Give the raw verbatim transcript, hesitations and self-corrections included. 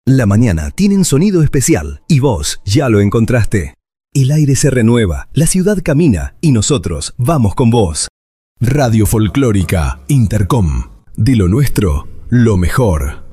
La mañana tiene un sonido especial y vos ya lo encontraste. El aire se renueva, la ciudad camina y nosotros vamos con vos. Radio Folclórica Intercom. De lo nuestro, lo mejor.